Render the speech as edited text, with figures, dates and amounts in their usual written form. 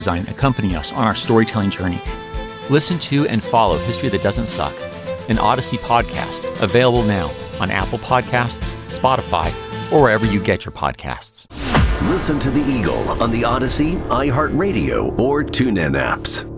Design accompany us on our storytelling journey. Listen to and follow History That Doesn't Suck, an Odyssey podcast, available now on Apple Podcasts, Spotify, or wherever you get your podcasts. Listen to The Eagle on the Odyssey, iHeartRadio, or TuneIn apps.